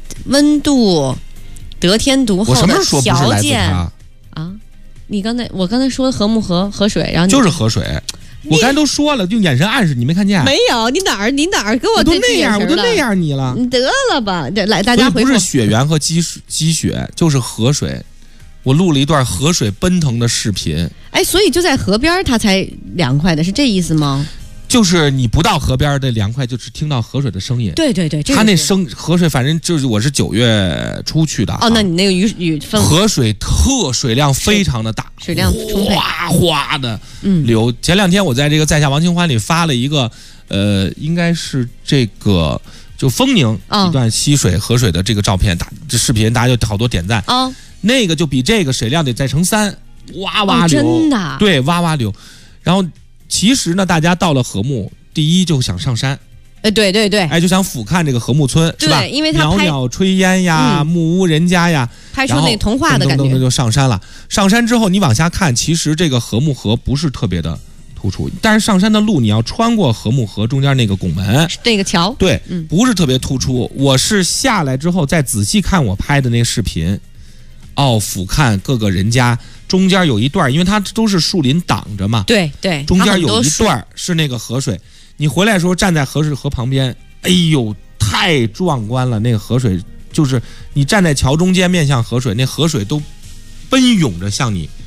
温度、得天独厚的条件啊？ 我刚才说和睦河水，然后就是河水。我刚才都说了，用眼神暗示，你没看见？ 没有，你哪儿给我都那样，我都那样你了， 你得了吧？来，大家回复。 不是雪原和积雪，就是河水。我录了一段河水奔腾的视频。 哎，所以就在河边它才凉快的，是这意思吗？ 就是你不到河边的凉快，就是听到河水的声音。 对， 它那河水，反正就是我是9月初去的。 哦，那你那个雨分河水水量非常的大， 水量充沛， 哗哗的流。前2天我在这个在下王清欢里发了一个，应该是这个就丰宁一段溪水河水的这个照片，这视频大家就好多点赞。那个就比这个水量得再乘3，哇哇流， 真的， 对，哇哇流。然后其实呢，大家到了和睦，第一就想上山， 对， 就想俯瞰这个和睦村，是吧？ 因为它袅袅炊烟呀，木屋人家呀， 拍出那童话的感觉， 就上山了。上山之后，你往下看，其实这个和睦河不是特别的突出，但是上山的路你要穿过和睦河中间那个拱门， 那个桥， 对，不是特别突出。我是下来之后再仔细看我拍的那个视频，俯瞰各个人家。中间有一段，因为它都是树林挡着嘛， 对， 中间有一段是那个河水。你回来的时候站在河旁边，哎呦，太壮观了！那个河水就是你站在桥中间面向河水，那河水都奔涌着向你